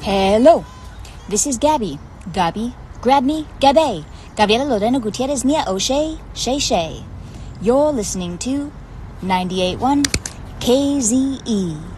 Hello, this is Gabby. Gabi, grab me, Gabe. Gabriela Lorena Gutierrez Nia O'Shea, Shay Shay. You're listening to 98.1 KZE.